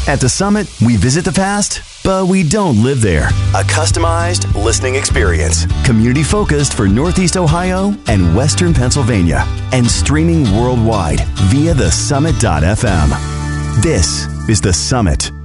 At the Summit, we visit the past, but we don't live there. A customized listening experience. Community focused for Northeast Ohio and Western Pennsylvania. And streaming worldwide via thesummit.fm. This is The Summit.